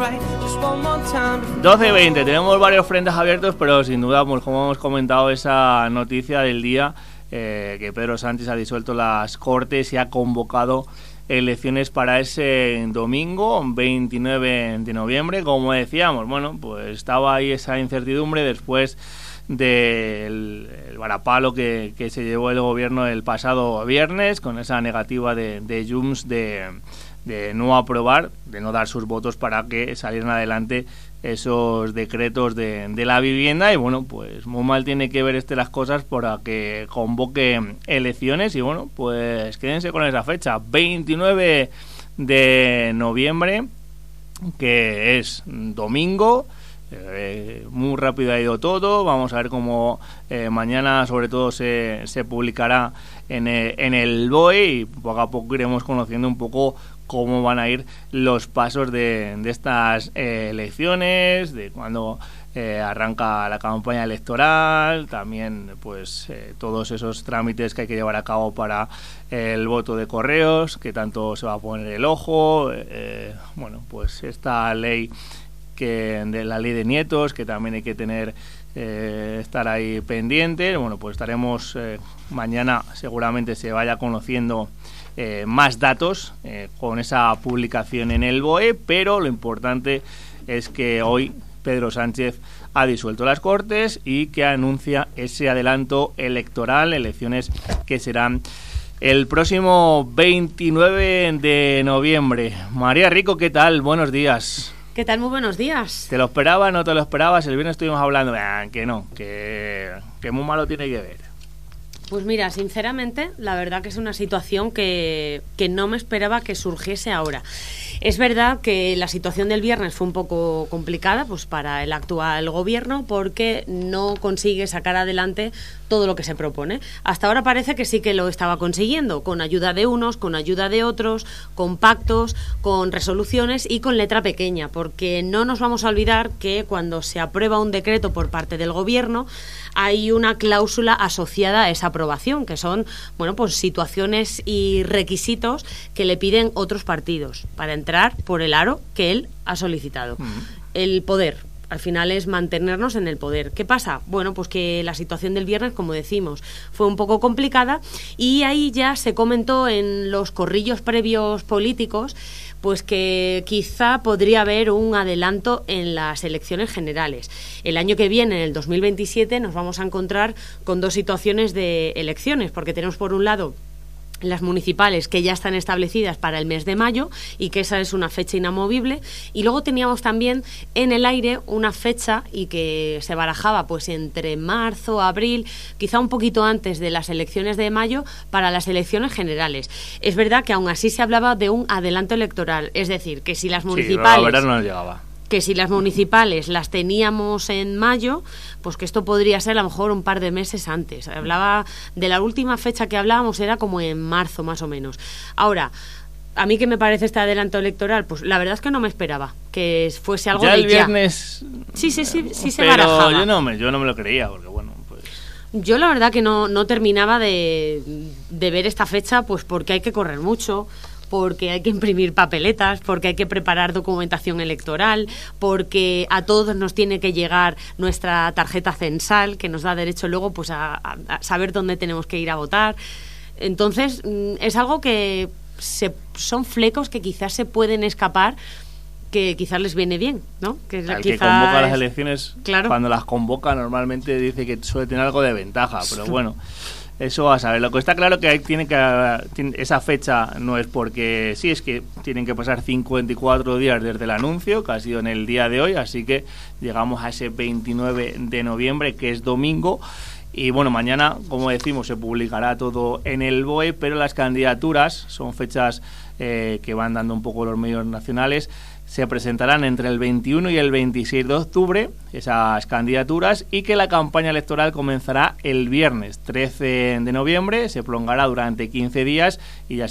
12:20, tenemos varios frentes abiertos, pero sin duda, pues como hemos comentado, esa noticia del día, que Pedro Sánchez ha disuelto las Cortes y ha convocado elecciones para ese domingo 29 de noviembre. Como decíamos, bueno, pues estaba ahí esa incertidumbre después del varapalo que se llevó el gobierno el pasado viernes con esa negativa de Junts de no aprobar, de no dar sus votos para que salieran adelante esos decretos de la vivienda. Y bueno, pues muy mal tiene que ver las cosas para que convoque elecciones. Y bueno, pues quédense con esa fecha, 29 de noviembre, que es domingo. Muy rápido ha ido todo. Vamos a ver cómo mañana sobre todo se publicará en el BOE, y poco a poco iremos conociendo un poco cómo van a ir los pasos de estas elecciones, de cuando arranca la campaña electoral, también pues todos esos trámites que hay que llevar a cabo para el voto de correos, que tanto se va a poner el ojo, bueno, pues esta ley de la ley de nietos, que también hay que tener estar ahí pendiente. Bueno, pues estaremos mañana, seguramente se vaya conociendo más datos con esa publicación en el BOE, pero lo importante es que hoy Pedro Sánchez ha disuelto las Cortes y que anuncia ese adelanto electoral, elecciones que serán el próximo 29 de noviembre. María Rico, ¿qué tal? Buenos días. ¿Qué tal? Muy buenos días. ¿Te lo esperabas? ¿No te lo esperabas? El viernes estuvimos hablando, que no, que muy malo tiene que ver. Pues mira, sinceramente, la verdad que es una situación que no me esperaba que surgiese ahora. Es verdad que la situación del viernes fue un poco complicada pues para el actual gobierno, porque no consigue sacar adelante todo lo que se propone. Hasta ahora parece que sí que lo estaba consiguiendo, con ayuda de unos, con ayuda de otros, con pactos, con resoluciones y con letra pequeña, porque no nos vamos a olvidar que cuando se aprueba un decreto por parte del gobierno hay una cláusula asociada a esa aprobación, que son, bueno, pues situaciones y requisitos que le piden otros partidos para entrar por el aro que él ha solicitado. El poder, al final, es mantenernos en el poder. ¿Qué pasa? Bueno, pues que la situación del viernes, como decimos, fue un poco complicada, y ahí ya se comentó en los corrillos previos políticos pues que quizá podría haber un adelanto en las elecciones generales. El año que viene, en el 2027, nos vamos a encontrar con dos situaciones de elecciones, porque tenemos por un lado las municipales, que ya están establecidas para el mes de mayo y que esa es una fecha inamovible, y luego teníamos también en el aire una fecha y que se barajaba pues entre marzo, abril, quizá un poquito antes de las elecciones de mayo, para las elecciones generales. Es verdad que aún así se hablaba de un adelanto electoral, es decir, que si las municipales... Sí, la verdad no llegaba. Que si las municipales las teníamos en mayo, pues que esto podría ser a lo mejor un par de meses antes. Hablaba de la última fecha que hablábamos, era como en marzo más o menos. Ahora, a mí, ¿qué me parece este adelanto electoral? Pues la verdad es que no me esperaba que fuese algo ya de el viernes. Sí se barajaba. Pero yo no me lo creía, porque bueno, pues... Yo la verdad que no terminaba de ver esta fecha, pues porque hay que correr mucho, porque hay que imprimir papeletas, porque hay que preparar documentación electoral, porque a todos nos tiene que llegar nuestra tarjeta censal, que nos da derecho luego pues a saber dónde tenemos que ir a votar. Entonces, es algo que son flecos que quizás se pueden escapar, que quizás les viene bien, ¿no? Que convoca las elecciones, claro, cuando las convoca normalmente dice que suele tener algo de ventaja, pero bueno... Eso a saber. Lo que está claro que esa fecha no es porque sí, es que tienen que pasar 54 días desde el anuncio, que ha sido en el día de hoy, así que llegamos a ese 29 de noviembre, que es domingo. Y bueno, mañana, como decimos, se publicará todo en el BOE, pero las candidaturas son fechas que van dando un poco los medios nacionales. Se presentarán entre el 21 y el 26 de octubre esas candidaturas, y que la campaña electoral comenzará el viernes 13 de noviembre, se prolongará durante 15 días y ya